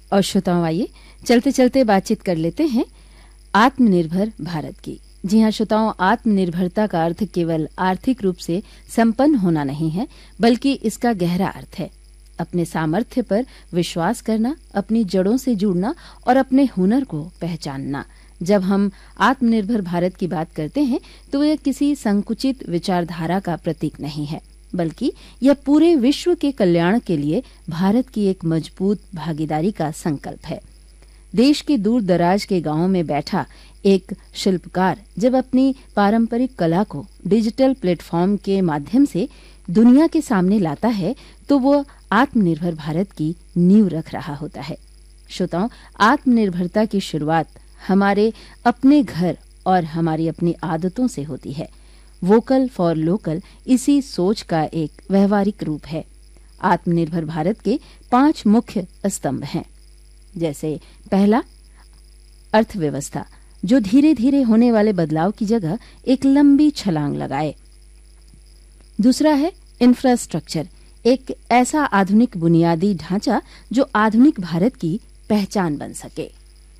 और श्रोताओं, आइए चलते चलते बातचीत कर लेते हैं आत्मनिर्भर भारत की। जी हाँ श्रोताओं, आत्मनिर्भरता का अर्थ केवल आर्थिक रूप से संपन्न होना नहीं है, बल्कि इसका गहरा अर्थ है अपने सामर्थ्य पर विश्वास करना, अपनी जड़ों से जुड़ना और अपने हुनर को पहचानना। जब हम आत्मनिर्भर भारत की बात करते हैं तो यह किसी संकुचित विचारधारा का प्रतीक नहीं है, बल्कि यह पूरे विश्व के कल्याण के लिए भारत की एक मजबूत भागीदारी का संकल्प है। देश के दूर दराज के गांवों में बैठा एक शिल्पकार जब अपनी पारंपरिक कला को डिजिटल प्लेटफॉर्म के माध्यम से दुनिया के सामने लाता है तो वो आत्मनिर्भर भारत की नींव रख रहा होता है। श्रोताओं, आत्मनिर्भरता की शुरुआत हमारे अपने घर और हमारी अपनी आदतों से होती है। वोकल फॉर लोकल इसी सोच का एक व्यवहारिक रूप है। आत्मनिर्भर भारत के 5 मुख्य स्तंभ हैं, जैसे पहला, अर्थव्यवस्था, जो धीरे धीरे होने वाले बदलाव की जगह एक लंबी छलांग लगाए। दूसरा है इंफ्रास्ट्रक्चर, एक ऐसा आधुनिक बुनियादी ढांचा जो आधुनिक भारत की पहचान बन सके।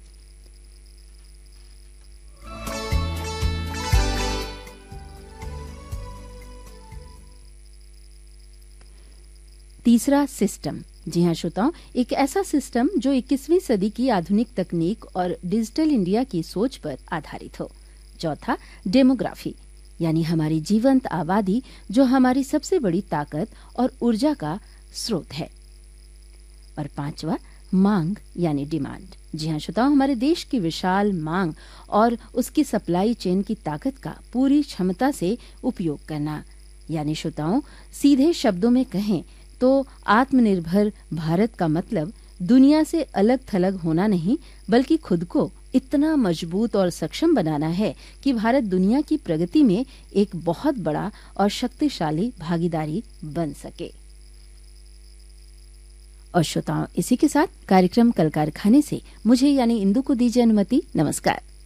तीसरा, सिस्टम। जी हाँ श्रोताओं, एक ऐसा सिस्टम जो 21वीं सदी की आधुनिक तकनीक और डिजिटल इंडिया की सोच पर आधारित हो। चौथा, डेमोग्राफी, यानी हमारी जीवंत आबादी जो हमारी सबसे बड़ी ताकत और ऊर्जा का स्रोत है। और पांचवा, मांग यानी डिमांड। जी हाँ श्रोताओं, हमारे देश की विशाल मांग और उसकी सप्लाई चेन की ताकत का पूरी क्षमता से उपयोग करना। यानी श्रोताओं, सीधे शब्दों में कहें तो आत्मनिर्भर भारत का मतलब दुनिया से अलग थलग होना नहीं, बल्कि खुद को इतना मजबूत और सक्षम बनाना है कि भारत दुनिया की प्रगति में एक बहुत बड़ा और शक्तिशाली भागीदारी बन सके। और श्रोताओं, इसी के साथ कार्यक्रम कल कारखाने से मुझे यानी इंदु को दीजिए अनुमति। नमस्कार।